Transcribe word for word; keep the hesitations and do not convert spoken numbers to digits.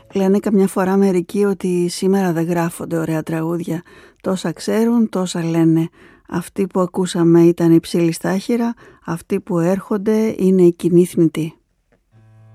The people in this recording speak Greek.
Λένε καμιά φορά μερικοί ότι σήμερα δεν γράφονται ωραία τραγούδια. Τόσα ξέρουν, τόσα λένε. Αυτοί που ακούσαμε ήταν υψηλοί στα άχυρα, αυτοί που έρχονται είναι οι κοινοί θνητοί.